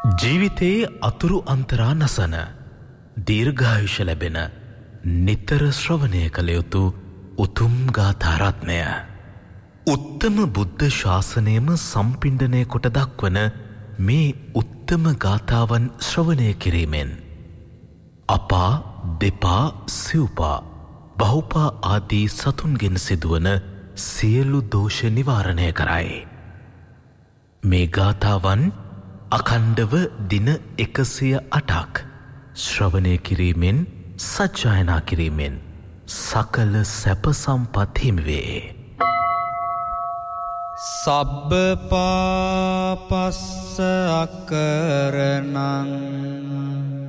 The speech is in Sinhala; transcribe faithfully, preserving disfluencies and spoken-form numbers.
ජීවිතයේ අතුරු අන්තරා නසන දීර්ඝායුෂ ලැබෙන නිතර ශ්‍රවණය කළ යුතු උතුම් ගාථාරත්නය උත්තම බුද්ධ ශාසනයම සම්පිණ්ඩනය කොට දක්වන මේ උත්තම ගාථාවන් ශ්‍රවණය කිරීමෙන් අපා දෙපා සිව්පා බහුපා ආදී සතුන්ගෙන් සිදුවන සියලු දෝෂ නිවාරණය කරයි. මේ ගාථාවන් අඛණ්ඩව දින එකසිය අටක් ශ්‍රවණය කිරීමෙන් සජ්ජායනා කිරීමෙන් සකල සැප සම්පත් හිමි වේ. සබ්බ පාපස්ස අකරණං